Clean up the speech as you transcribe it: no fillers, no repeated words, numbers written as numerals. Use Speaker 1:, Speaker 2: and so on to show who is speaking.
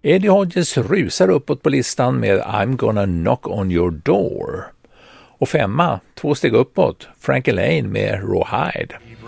Speaker 1: Eddie Hodges rusar uppåt på listan med I'm gonna knock on your door. Och 5, 2 steg uppåt, Frankie Laine med Rawhide.